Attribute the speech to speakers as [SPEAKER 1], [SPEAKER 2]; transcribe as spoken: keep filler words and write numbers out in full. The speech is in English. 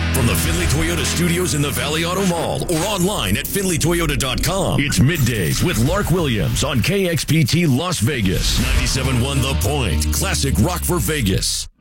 [SPEAKER 1] From the Finley Toyota studios in the Valley Auto Mall or online at finley toyota dot com. It's Middays with Lark Williams on K X P T Las Vegas. ninety-seven point one The Point. Classic rock for Vegas.